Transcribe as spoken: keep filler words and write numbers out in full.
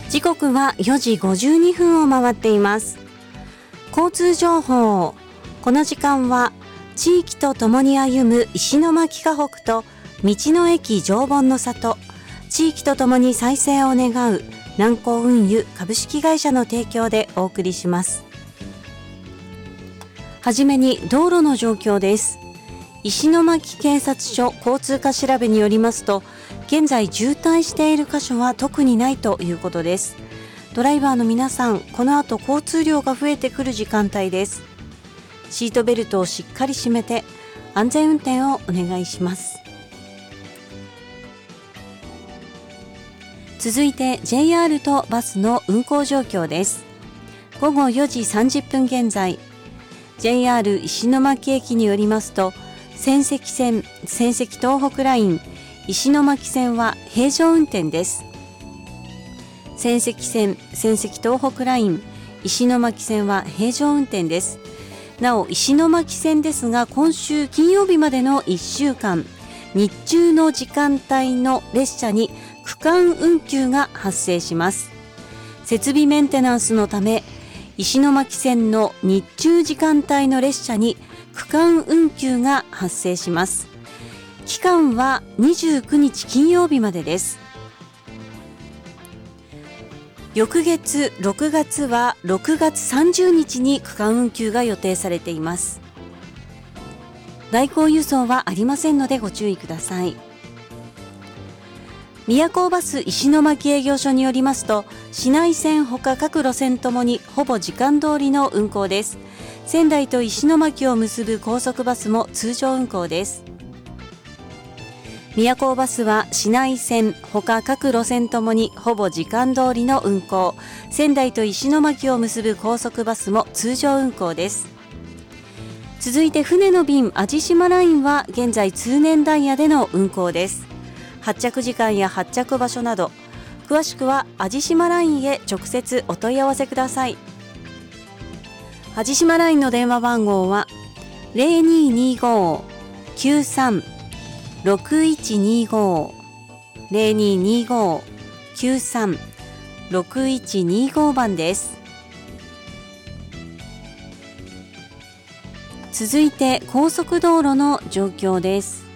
時刻はよじごじゅうにふんを回っています。交通情報。この時間は地域とともに歩む石巻河北と道の駅常盆の里、地域とともに再生を願う南高運輸株式会社の提供でお送りします。はじめに道路の状況です。石巻警察署交通課調べによりますと、現在渋滞している箇所は特にないということです。ドライバーの皆さん、この後交通量が増えてくる時間帯です。シートベルトをしっかり締めて安全運転をお願いします。続いて ジェイアール とバスの運行状況です。ごごよじさんじゅっぷん現在、 ジェイアール 石巻駅によりますと、仙石線、仙石東北ライン、石巻線は平常運転です。仙石線、仙石東北ライン、石巻線は平常運転です。なお石巻線ですが、今週金曜日までのいっしゅうかん、日中の時間帯の列車に区間運休が発生します。設備メンテナンスのため、石巻線の日中時間帯の列車に区間運休が発生します。期間はにじゅうくにち金曜日までです。翌月ろくがつはろくがつさんじゅうにちに区間運休が予定されています。代行輸送はありませんのでご注意ください。宮高バス石巻営業所によりますと、市内線ほか各路線ともにほぼ時間通りの運行です。仙台と石巻を結ぶ高速バスも通常運行です。宮高バスは市内線ほか各路線ともにほぼ時間通りの運行、仙台と石巻を結ぶ高速バスも通常運行です。続いて船の便味島ラインは現在通年ダイヤでの運行です。発着時間や発着場所など詳しくは味島ラインへ直接お問い合わせください。味島ラインの電話番号は ゼロにーにーごーきゅうさんろくいちにーごー ゼロにーにーごーきゅうさんろくいちにーごー番です。続いて高速道路の状況です。